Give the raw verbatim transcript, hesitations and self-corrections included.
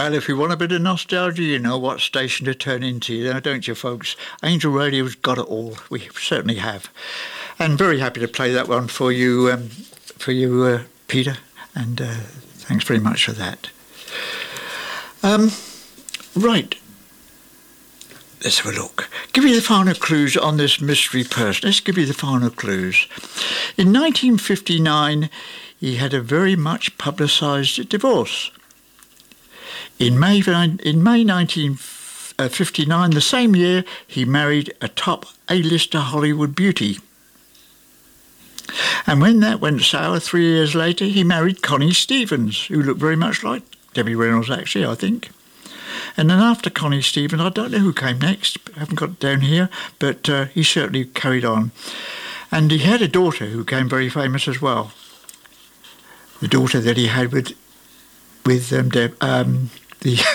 Well, if you want a bit of nostalgia, you know what station to turn into, don't you, folks? Angel Radio's got it all. We certainly have. And very happy to play that one for you, um, for you, uh, Peter. And uh, thanks very much for that. Um, right. Let's have a look. Give you the final clues on this mystery person. Let's give you the final clues. In nineteen fifty-nine, he had a very much publicised divorce. In May, in May nineteen fifty-nine, the same year, he married a top A-lister Hollywood beauty. And when that went sour, three years later, he married Connie Stevens, who looked very much like Debbie Reynolds, actually, I think. And then after Connie Stevens, I don't know who came next, I haven't got it down here, but uh, he certainly carried on. And he had a daughter who became very famous as well. The daughter that he had with, with um, Deb, um, the